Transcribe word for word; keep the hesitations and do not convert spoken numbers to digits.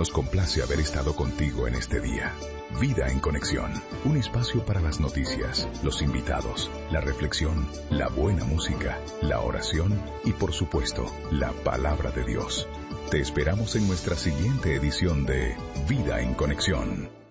Nos complace haber estado contigo en este día. Vida en Conexión, un espacio para las noticias, los invitados, la reflexión, la buena música, la oración y por supuesto, la palabra de Dios. Te esperamos en nuestra siguiente edición de Vida en Conexión.